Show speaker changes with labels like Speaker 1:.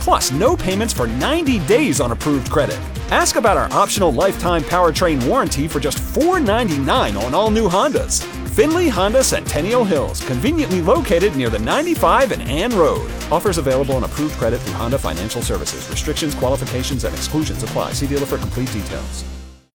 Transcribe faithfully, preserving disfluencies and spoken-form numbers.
Speaker 1: Plus, no payments for ninety days on approved credit. Ask about our optional lifetime powertrain warranty for just four ninety-nine on all new Hondas. Finley Honda Centennial Hills, conveniently located near the ninety-five and Ann Road. Offers available on approved credit through Honda Financial Services. Restrictions, qualifications, and exclusions apply. See dealer for complete details.